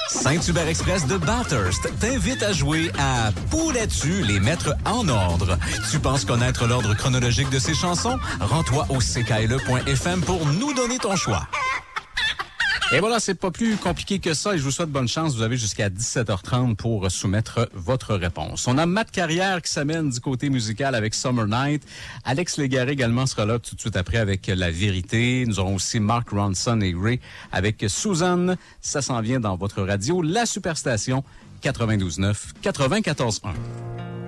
Saint-Hubert Express de Bathurst t'invite à jouer à Pourrais-tu les mettre en ordre? Tu penses connaître l'ordre chronologique de ces chansons? Rends-toi au ckle.fm pour nous donner ton choix. Et voilà, c'est pas plus compliqué que ça et je vous souhaite bonne chance. Vous avez jusqu'à 17h30 pour soumettre votre réponse. On a Matt Carrière qui s'amène du côté musical avec Summer Night. Alex Légaré également sera là tout de suite après avec La Vérité. Nous aurons aussi Mark Ronson et Ray avec Suzanne. Ça s'en vient dans votre radio, la Superstation 92.9, 94.1.